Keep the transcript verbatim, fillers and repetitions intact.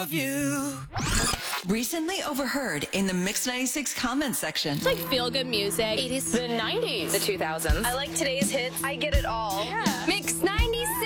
of you. Recently overheard in the Mix ninety-six comment section. It's like feel-good music. eighties. The nineties. The two thousands. I like today's hits. I get it all. Yeah. Mix ninety-six.